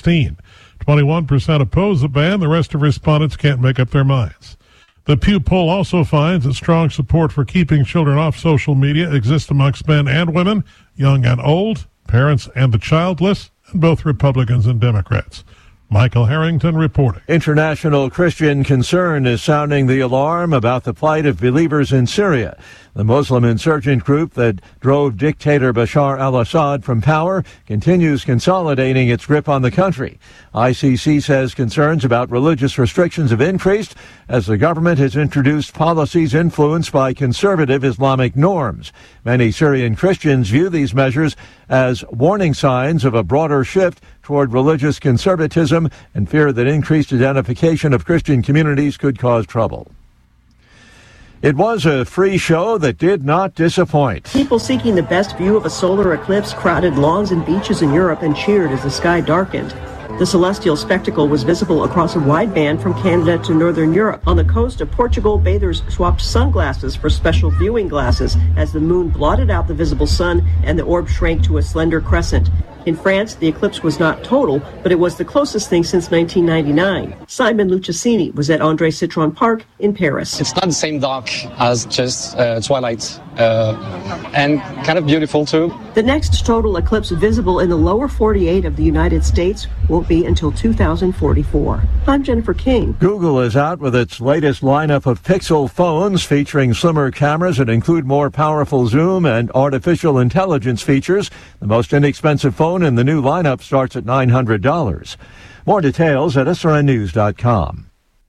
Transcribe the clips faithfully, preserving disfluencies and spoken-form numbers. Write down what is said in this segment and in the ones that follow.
sixteen. twenty-one percent oppose the ban. The rest of respondents can't make up their minds. The Pew poll also finds that strong support for keeping children off social media exists amongst men and women, young and old, parents and the childless, and both Republicans and Democrats. Michael Harrington reporting. International Christian Concern is sounding the alarm about the plight of believers in Syria. The Muslim insurgent group that drove dictator Bashar al-Assad from power continues consolidating its grip on the country. I C C says concerns about religious restrictions have increased as the government has introduced policies influenced by conservative Islamic norms. Many Syrian Christians view these measures as warning signs of a broader shift toward religious conservatism and fear that increased identification of Christian communities could cause trouble. It was a free show that did not disappoint. People seeking the best view of a solar eclipse crowded lawns and beaches in Europe and cheered as the sky darkened. The celestial spectacle was visible across a wide band from Canada to northern Europe. On the coast of Portugal, bathers swapped sunglasses for special viewing glasses as the moon blotted out the visible sun and the orb shrank to a slender crescent. In France, the eclipse was not total, but it was the closest thing since nineteen ninety-nine. Simon Luchesini was at André Citroën Park in Paris. It's not the same dark as just uh, twilight, uh, and kind of beautiful too. The next total eclipse visible in the lower forty-eight of the United States won't be until two thousand forty-four. I'm Jennifer King. Google is out with its latest lineup of Pixel phones featuring slimmer cameras that include more powerful zoom and artificial intelligence features. The most inexpensive phone in the new lineup starts at nine hundred dollars. More details at S R N news dot com.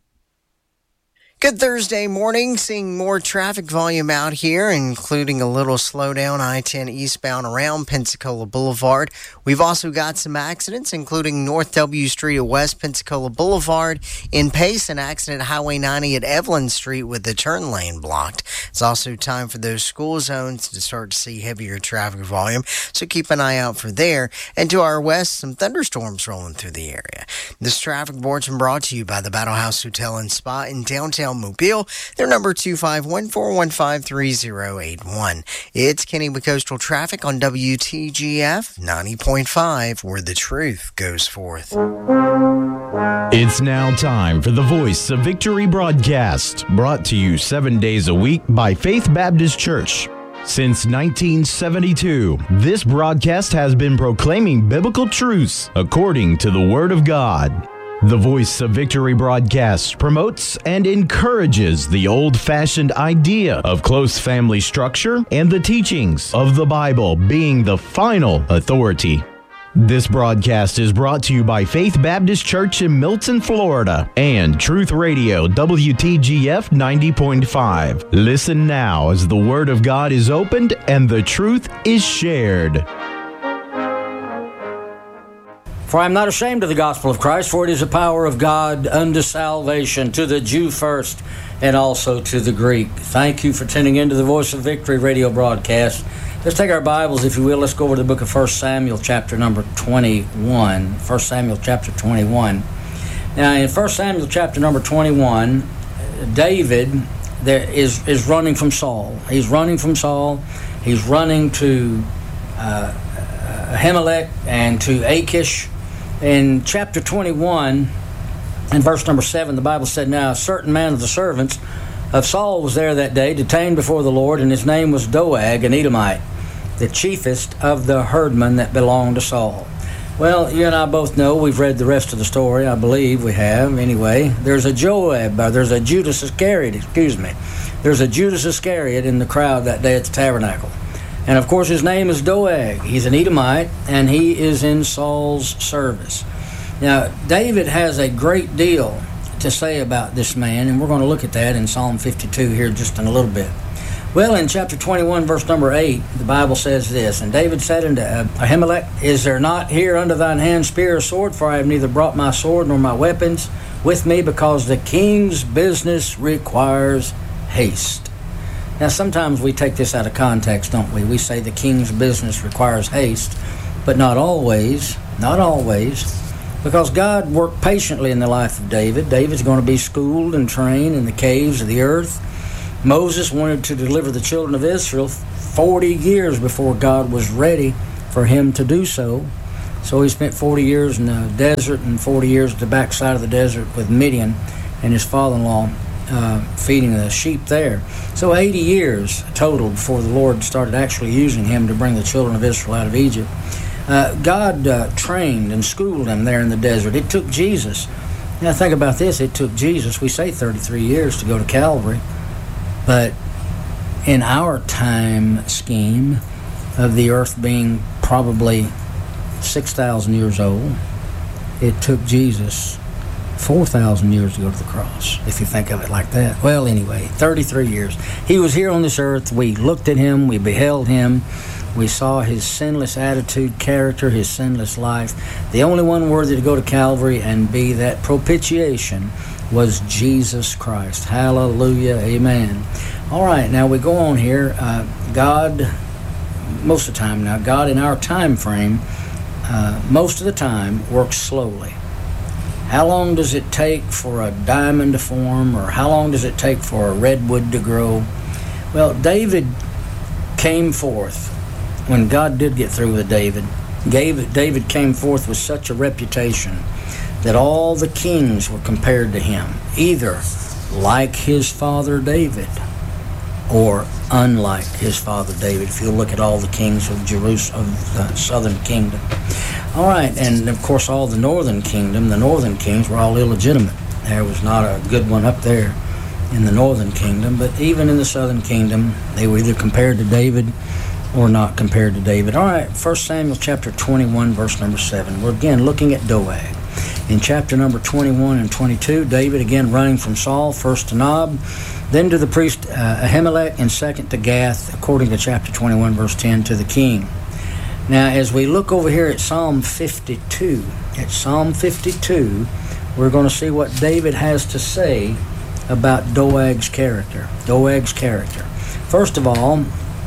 Good Thursday morning, seeing more traffic volume out here, including a little slowdown I ten eastbound around Pensacola Boulevard. We've also got some accidents, including North W Street at West Pensacola Boulevard. In Pace, an accident at Highway ninety at Evelyn Street with the turn lane blocked. It's also time for those school zones to start to see heavier traffic volume, so keep an eye out for there. And to our west, some thunderstorms rolling through the area. This traffic bulletin brought to you by the Battle House Hotel and Spa in downtown Mobile. Their number two five one, four one five, three zero eight one. It's Kenny with Coastal Traffic on W T G F ninety point five, where the truth goes forth. It's now time for the Voice of Victory broadcast, brought to you seven days a week by Faith Baptist Church. Since nineteen seventy-two, this broadcast has been proclaiming biblical truths according to the Word of God. The Voice of Victory broadcast promotes and encourages the old-fashioned idea of close family structure and the teachings of the Bible being the final authority. This broadcast is brought to you by Faith Baptist Church in Milton, Florida, and Truth Radio W T G F ninety point five. Listen now as the Word of God is opened and the truth is shared. For I am not ashamed of the gospel of Christ, for it is the power of God unto salvation, to the Jew first, and also to the Greek. Thank you for tuning into the Voice of Victory radio broadcast. Let's take our Bibles, if you will. Let's go over to the book of First Samuel, chapter number twenty-one. First Samuel, chapter twenty-one. Now, in First Samuel, chapter number twenty-one, David there is, is running from Saul. He's running from Saul. He's running to uh, Ahimelech and to Achish. In chapter twenty-one, in verse number seven, the Bible said, Now a certain man of the servants of Saul was there that day, detained before the Lord, and his name was Doeg, an Edomite, the chiefest of the herdmen that belonged to Saul. Well, you and I both know, we've read the rest of the story, I believe we have, anyway. There's a Joab, or there's a Judas Iscariot, excuse me. There's a Judas Iscariot in the crowd that day at the tabernacle. And of course his name is Doeg. He's an Edomite, and he is in Saul's service. Now, David has a great deal to say about this man, and we're going to look at that in Psalm fifty-two here just in a little bit. Well, in chapter twenty-one, verse number eight, the Bible says this, And David said unto Ahimelech, Is there not here under thine hand spear or sword? For I have neither brought my sword nor my weapons with me, because the king's business requires haste. Now, sometimes we take this out of context, don't we? We say the king's business requires haste, but not always, not always, because God worked patiently in the life of David. David's going to be schooled and trained in the caves of the earth. Moses wanted to deliver the children of Israel forty years before God was ready for him to do so. So he spent forty years in the desert and forty years at the backside of the desert with Midian and his father-in-law uh, feeding the sheep there. So eighty years total before the Lord started actually using him to bring the children of Israel out of Egypt. Uh, God uh, trained and schooled him there in the desert. It took Jesus. Now think about this. It took Jesus, we say thirty-three years to go to Calvary. But in our time scheme of the earth being probably six thousand years old, it took Jesus four thousand years to go to the cross, if you think of it like that. Well, anyway, thirty-three years. He was here on this earth. We looked at him. We beheld him. We saw his sinless attitude, character, his sinless life. The only one worthy to go to Calvary and be that propitiation was Jesus Christ. Hallelujah. Amen. All right, now we go on here. Uh, God, most of the time now, God in our time frame, uh, most of the time works slowly. How long does it take for a diamond to form, or how long does it take for a redwood to grow? Well, David came forth. When God did get through with David, David came forth with such a reputation that all the kings were compared to him, either like his father David or unlike his father David, if you look at all the kings of Jerusalem, of the southern kingdom. All right, and of course all the northern kingdom, the northern kings were all illegitimate. There was not a good one up there in the northern kingdom, but even in the southern kingdom, they were either compared to David or not compared to David. All right, First Samuel chapter twenty-one, verse number seven. We're again looking at Doeg. In chapter number twenty-one and twenty-two, David again running from Saul, first to Nob, then to the priest uh, Ahimelech, and second to Gath, according to chapter twenty-one, verse ten, to the king. Now, as we look over here at Psalm fifty-two, at Psalm fifty-two, we're going to see what David has to say about Doeg's character. Doeg's character. First of all,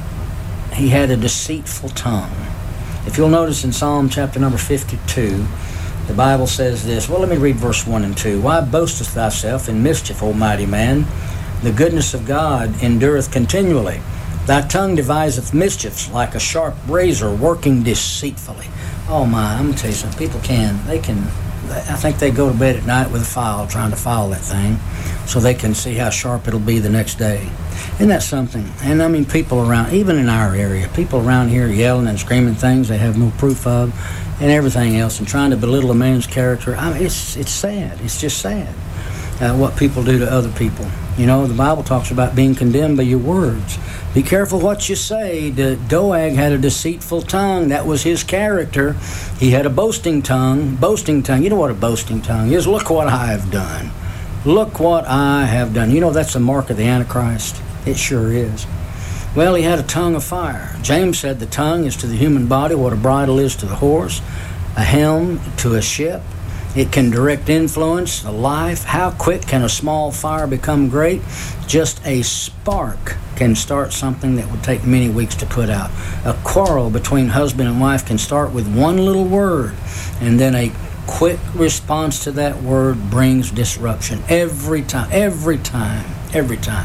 he had a deceitful tongue. If you'll notice in Psalm chapter number fifty-two, the Bible says this. Well, let me read verse one and two. Why boastest thyself in mischief, O mighty man? The goodness of God endureth continually. Thy tongue deviseth mischiefs like a sharp razor working deceitfully. Oh my, I'm going to tell you something. People can, they can, I think they go to bed at night with a file trying to file that thing so they can see how sharp it'll be the next day. Isn't that something? And I mean, people around, even in our area, people around here yelling and screaming things they have no proof of and everything else, and trying to belittle a man's character. I mean, it's it's sad. It's just sad uh, what people do to other people. You know, the Bible talks about being condemned by your words. Be careful what you say. The Doeg had a deceitful tongue. That was his character. He had a boasting tongue. Boasting tongue. You know what a boasting tongue is? Look what I have done. Look what I have done. You know that's a mark of the Antichrist. It sure is. Well, he had a tongue of fire. James said the tongue is to the human body what a bridle is to the horse, a helm to a ship. It can direct influence the life. How quick can a small fire become great? Just a spark can start something that would take many weeks to put out. A quarrel between husband and wife can start with one little word, and then a quick response to that word brings disruption every time, every time, every time.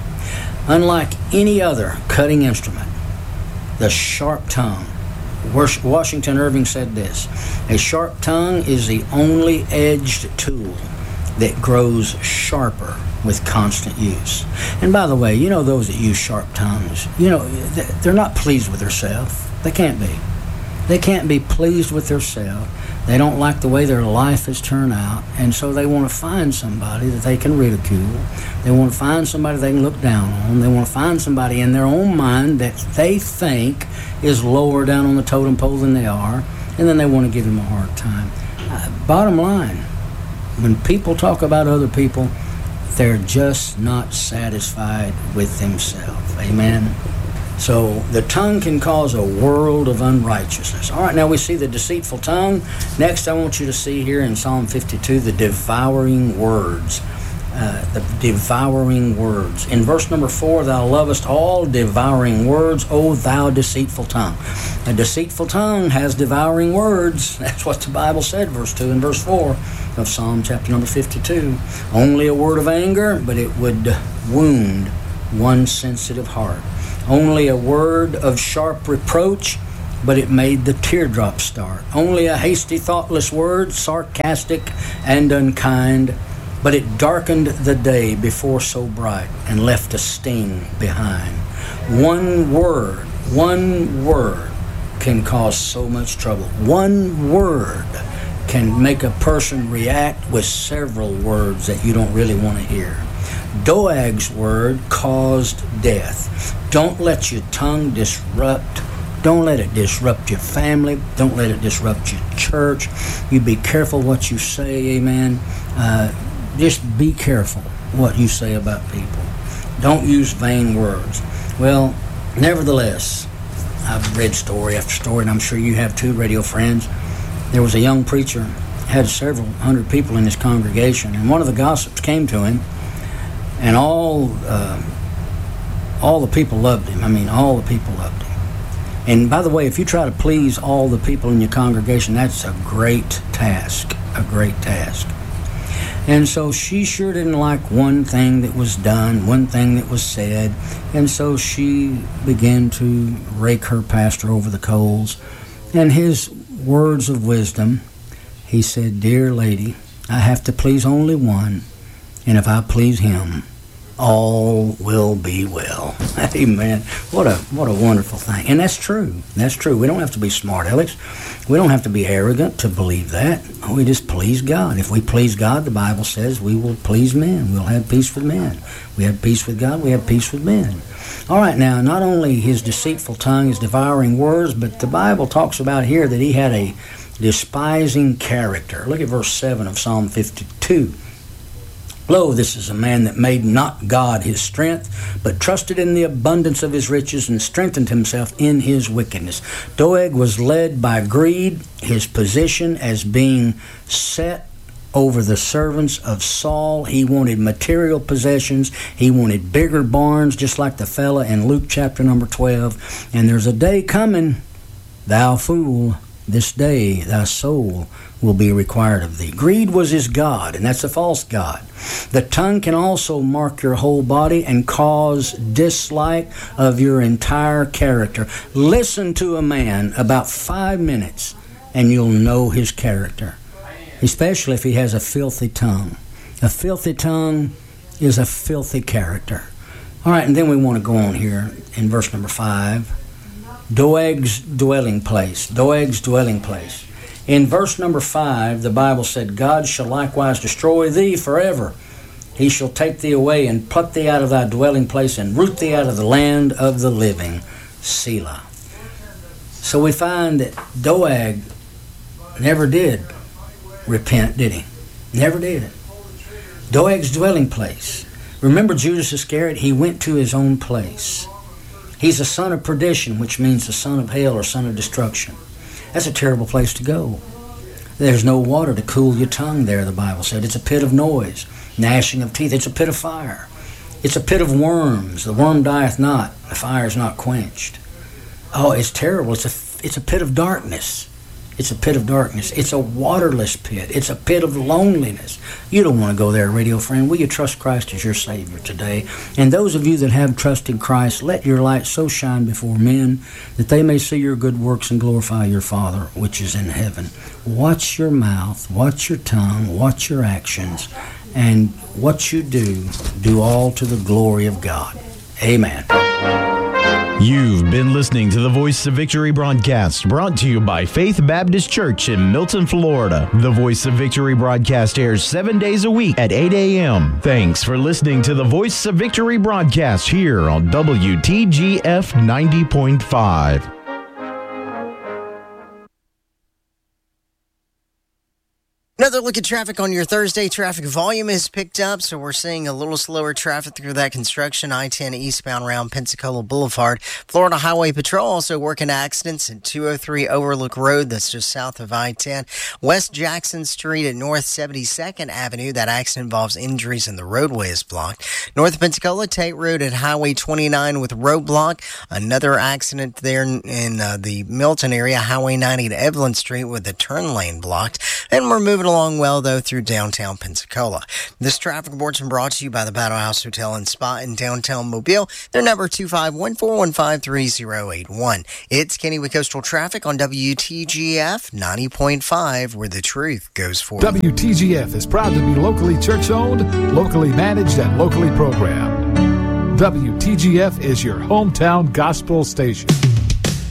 Unlike any other cutting instrument, the sharp tongue. Washington Irving said this: a sharp tongue is the only edged tool that grows sharper with constant use. And by the way, you know those that use sharp tongues, you know, they're not pleased with themselves. They can't be. They can't be pleased with themselves. They don't like the way their life has turned out, and so they want to find somebody that they can ridicule. They want to find somebody they can look down on. They want to find somebody in their own mind that they think is lower down on the totem pole than they are, and then they want to give them a hard time. Uh, bottom line, when people talk about other people, they're just not satisfied with themselves. Amen? So the tongue can cause a world of unrighteousness. All right, now we see the deceitful tongue. Next, I want you to see here in Psalm fifty-two the devouring words. Uh, the devouring words. In verse number four, thou lovest all devouring words, O thou deceitful tongue. A deceitful tongue has devouring words. That's what the Bible said, verse two and verse four of Psalm chapter number fifty-two. Only a word of anger, but it would wound one sensitive heart. Only a word of sharp reproach but it made the teardrops start. Only a hasty, thoughtless word, sarcastic and unkind, but it darkened the day before so bright and left a sting behind. One word, one word can cause so much trouble. One word can make a person react with several words that you don't really want to hear. Doeg's word caused death. Don't let your tongue disrupt. Don't let it disrupt your family. Don't let it disrupt your church. You be careful what you say, amen. Uh, just be careful what you say about people. Don't use vain words. Well, nevertheless, I've read story after story, and I'm sure you have too, radio friends. There was a young preacher, had several hundred people in his congregation, and one of the gossips came to him, and all uh, all the people loved him. I mean, all the people loved him. And by the way, if you try to please all the people in your congregation, that's a great task, a great task. And so she sure didn't like one thing that was done, one thing that was said, and so she began to rake her pastor over the coals. And his words of wisdom, he said, "Dear lady, I have to please only one, and if I please him, all will be well." Amen. What a what a wonderful thing. And that's true. That's true. We don't have to be smart alecks. We don't have to be arrogant to believe that. We just please God. If we please God, the Bible says we will please men. We'll have peace with men. We have peace with God. We have peace with men. All right, now, not only his deceitful tongue is devouring words, but the Bible talks about here that he had a despising character. Look at verse seven of Psalm fifty-two. "Lo, this is a man that made not God his strength, but trusted in the abundance of his riches and strengthened himself in his wickedness." Doeg was led by greed, his position as being set over the servants of Saul. He wanted material possessions. He wanted bigger barns, just like the fella in Luke chapter number twelve. "And there's a day coming, thou fool, this day thy soul will be required of thee." Greed was his god, and that's a false god. The tongue can also mark your whole body and cause dislike of your entire character. Listen to a man about five minutes, and you'll know his character, especially if he has a filthy tongue. A filthy tongue is a filthy character. All right, and then we want to go on here in verse number five. Doeg's dwelling place. Doeg's dwelling place. In verse number five, the Bible said, "God shall likewise destroy thee forever. He shall take thee away and pluck thee out of thy dwelling place and root thee out of the land of the living." Selah. So we find that Doeg never did repent, did he? Never did. Doeg's dwelling place. Remember Judas Iscariot? He went to his own place. He's a son of perdition, which means the son of hell or son of destruction. That's a terrible place to go. There's no water to cool your tongue there, the Bible said. It's a pit of noise, gnashing of teeth. It's a pit of fire. It's a pit of worms. The worm dieth not, the fire is not quenched. Oh, it's terrible. It's a, it's a pit of darkness. It's a pit of darkness. It's a waterless pit. It's a pit of loneliness. You don't want to go there, radio friend. Will you trust Christ as your Savior today? And those of you that have trusted Christ, let your light so shine before men that they may see your good works and glorify your Father which is in heaven. Watch your mouth, watch your tongue, watch your actions, and what you do, do all to the glory of God. Amen. You've been listening to the Voice of Victory broadcast, brought to you by Faith Baptist Church in Milton, Florida. The Voice of Victory broadcast airs seven days a week at eight a.m. Thanks for listening to the Voice of Victory broadcast here on W T G F ninety point five. Another look at traffic on your Thursday. Traffic volume has picked up, so we're seeing a little slower traffic through that construction. I ten eastbound around Pensacola Boulevard. Florida Highway Patrol also working accidents at two oh three Overlook Road. That's just south of I ten. West Jackson Street at North seventy-second Avenue. That accident involves injuries and the roadway is blocked. North Pensacola Tate Road at Highway twenty-nine with roadblock. Another accident there in, in uh, the Milton area. Highway ninety to Evelyn Street with the turn lane blocked. And we're moving along well, though, through downtown Pensacola. This traffic report's been brought to you by the Battle House Hotel and Spa in downtown Mobile. Their number two five one, four one five, three zero eight one. It's Kenny with Coastal Traffic on W T G F ninety point five, where the truth goes forward. W T G F is proud to be locally church-owned, locally managed, and locally programmed. W T G F is your hometown gospel station.